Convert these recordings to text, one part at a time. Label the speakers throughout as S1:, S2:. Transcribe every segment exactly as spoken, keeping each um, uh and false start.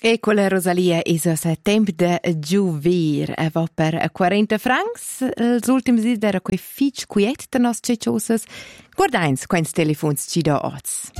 S1: E con la Rosalia è il tempo di giovir. E va per quaranta francs. Els ultims dies era quei fitch quiet de nos cecciosas. Guardains quens telefons ci da oz.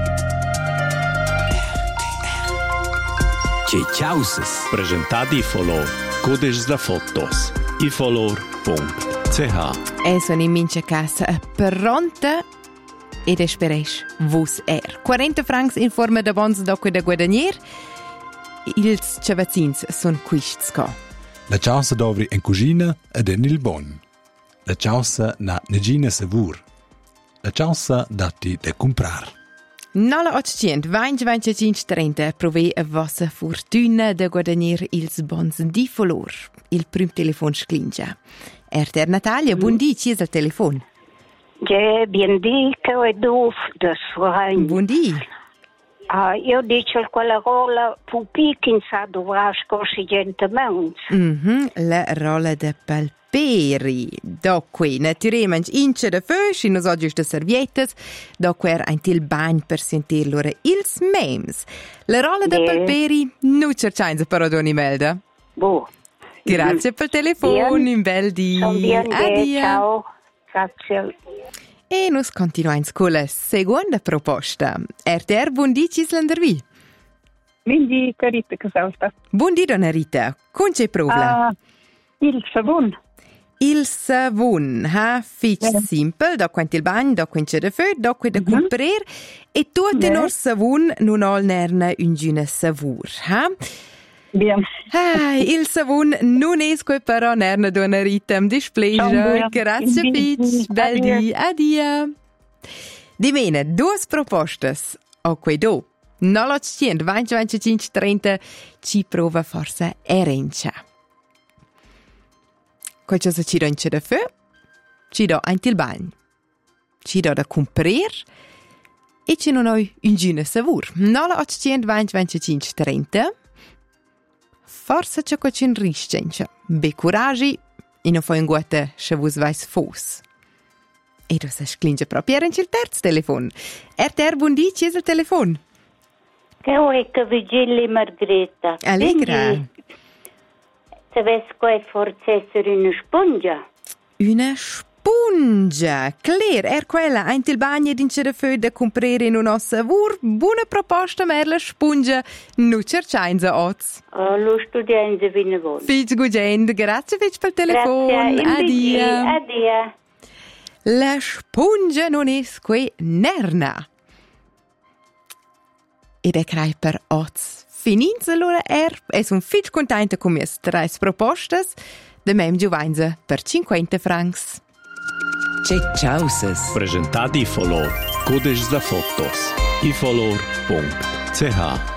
S2: Cecciosas. Presentati Folor. Codes da fotos. ifolor punto c h.
S1: E sono in mince casa pronta ed esperesh vos er. quaranta francs in forma de bons d'acqua da guadagnier. Ils cevazins son quists co.
S3: La chance d'ovri en cucina ed en il bon. La chance na negina savur. La chance dati de comprar.
S1: Nola ottocento venti venticinque trenta provei a vostra fortuna de guadagnare ils bons di folor. Il prim telefon sclingia. Erter Natalia, mm. buondì, ci è il telefon.
S4: Ja, buondì, che è duf da suoin.
S1: Buondì.
S4: Ah, io dico quella rola pupi che sa dovrà scorsigentemente.
S1: Mhm, la rola de palperi. Doque, naturalmente, ince de feusch, in oggi de serviettes, doque ein til bagn per sentir loro ils memes. La rola de palperi, nu cercainza paradoni melda.
S4: Boh.
S1: Grazie mm. per il telefono, in bel di.
S4: Addio. Ciao. Grazie.
S1: E nos continuains con la seconda proposta. R T R, buondì, Cislandervi.
S5: Buondì, Rita, che salta.
S1: Buondì, donna Rita. Con c'è prova?
S5: Uh, il savon.
S1: Il savon, ha? Fitch yeah. simple, da quanto il bagno, da quanto c'è da feu, da quanto da
S5: mm-hmm.
S1: comprar. E tutto yeah. il nostro savon non ha un gine savur, ha?
S5: Bien.
S1: Ah, il savon non è quel però nerna donna Rita, mi dispiace. Grazie Fitch, bel di, addio. Di bene, due proposte, o quei due. novecento venti venticinque trenta ci prova forse erencia. Qualcosa ci do in c'è da feu, ci do in til bagno, ci do da comprar e ci non ho un gine savur. novecento venti venticinque trenta forse c'è qualcosa in riscenza. Be coraggi e non fai un guata se vos vais fos. E tu sai sclinge proprio in il terzo telefono. R T R, buondì, c'è il telefono.
S6: Che vuoi che vigili Margherita?
S1: Allegra.
S6: Sapessi che forse essere una spongia?
S1: Una spongia? Claire, er quella ein til bagno din c'è da feu da comprare in un savur. Buona proposta, ma la spongia nu cercainza oz.
S6: Oh, lo studianza vine vol.
S1: Fitch gugend, grazie Fitch per il telefono. Addio.
S6: Addio.
S1: La spongia non è que nerna. Ed è crai per oz. Fininza allora er, e son fitch contenta con mie tre proposte, de mem giovanza per cinquanta francs.
S2: Cecciosas. Presentati Folor. Codes da fotos. ifolor punto c h.